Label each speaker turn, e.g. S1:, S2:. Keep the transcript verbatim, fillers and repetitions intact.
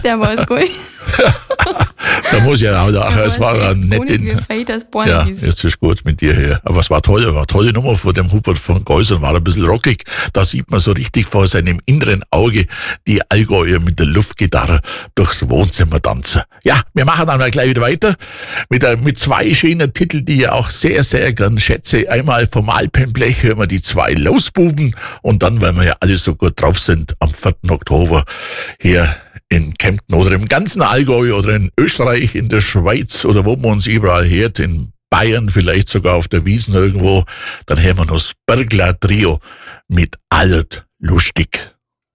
S1: Der war es gut.
S2: Da muss ich ja auch lachen. Es war ein
S1: nett.
S2: nettes. Ja, jetzt ist gut mit dir her. Aber es war toll, war eine tolle Nummer von dem Hubert von Geusern, war ein bisschen rockig. Da sieht man so richtig vor seinem inneren Auge die Allgäuer mit der Luftgitarre durchs Wohnzimmer tanzen. Ja, wir machen dann mal gleich wieder weiter mit, äh, mit zwei schönen Titeln, die ich auch sehr, sehr gern schätze. Einmal vom Alpenblech hören wir die zwei Lausbuben und dann, weil wir ja alle so gut drauf sind, am vierten Oktober hier in Kempten oder im ganzen Allgäu oder in Österreich, in der Schweiz oder wo man uns überall hört, in Bayern, vielleicht sogar auf der Wiesn irgendwo, dann hören wir noch das Bergler Trio mit Alt lustig.